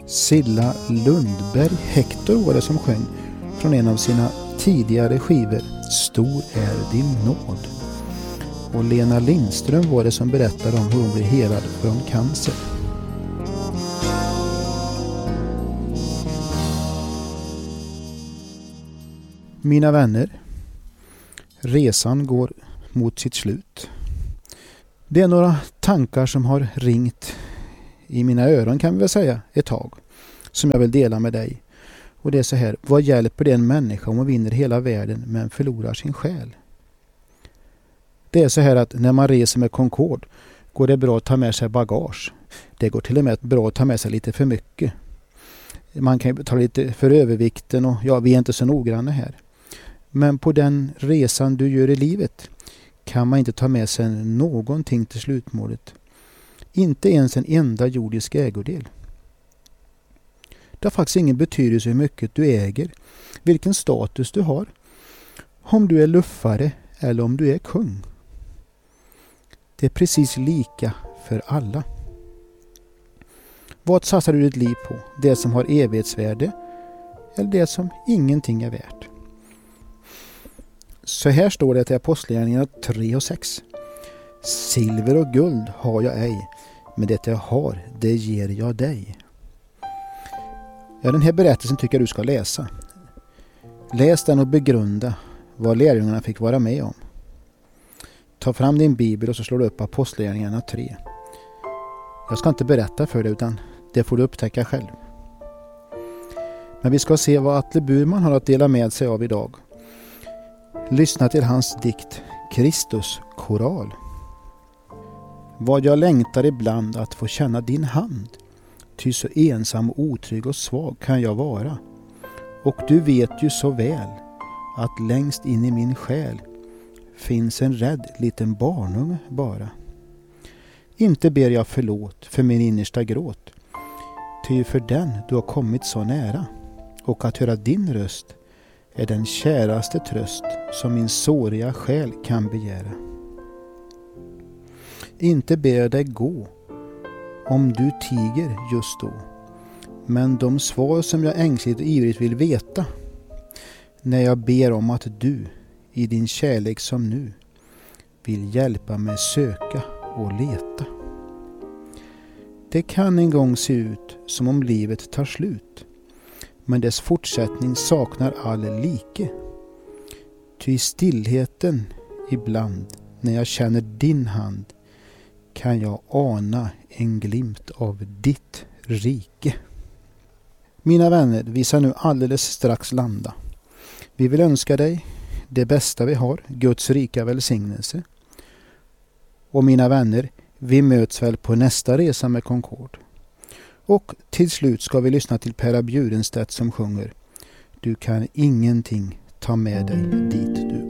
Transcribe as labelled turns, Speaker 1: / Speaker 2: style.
Speaker 1: Silla Lundberg Hector var det som sjöng från en av sina tidigare skivor, Stor är din nåd. Och Lena Lindström var det som berättade om hur hon blev helad från cancer. Mina vänner, resan går mot sitt slut. Det är några tankar som har ringt i mina öron, kan vi väl säga, ett tag, som jag vill dela med dig. Och det är så här: vad hjälper det en människa om hon vinner hela världen men förlorar sin själ? Det är så här att när man reser med Concorde går det bra att ta med sig bagage. Det går till och med bra att ta med sig lite för mycket. Man kan ta lite för övervikten och ja, vi är inte så noggranna här. Men på den resan du gör i livet kan man inte ta med sig någonting till slutmålet. Inte ens en enda jordisk ägodel. Det har faktiskt ingen betydelse hur mycket du äger, vilken status du har, om du är luffare eller om du är kung. Det är precis lika för alla. Vad satsar du ditt liv på? Det som har evighetsvärde eller det som ingenting är värt? Så här står det i Apostlagärningarna 3:6. Silver och guld har jag ej, men det jag har, det ger jag dig. Ja, den här berättelsen tycker jag du ska läsa. Läs den och begrunda vad lärjungarna fick vara med om. Ta fram din bibel och så slår du upp Apostlagärningarna 3. Jag ska inte berätta för dig, utan det får du upptäcka själv. Men vi ska se vad Atle Burman har att dela med sig av idag. Lyssna till hans dikt Kristus koral. Vad jag längtar ibland att få känna din hand, ty så ensam och otrygg och svag kan jag vara. Och du vet ju så väl att längst in i min själ finns en rädd liten barnunge bara. Inte ber jag förlåt för min innersta gråt, ty för den du har kommit så nära, och att höra din röst är den käraste tröst som min såriga själ kan begära. Inte ber jag dig gå om du tiger just då, men de svar som jag ängsligt och ivrigt vill veta, när jag ber om att du i din kärlek som nu vill hjälpa mig söka och leta. Det kan en gång se ut som om livet tar slut, men dess fortsättning saknar all like. Ty i stillheten ibland, när jag känner din hand, kan jag ana en glimt av ditt rike. Mina vänner, vi ska nu alldeles strax landa. Vi vill önska dig det bästa vi har, Guds rika välsignelse. Och mina vänner, vi möts väl på nästa resa med Concorde. Och till slut ska vi lyssna till Perra Bjurenstedt som sjunger: Du kan ingenting ta med dig dit du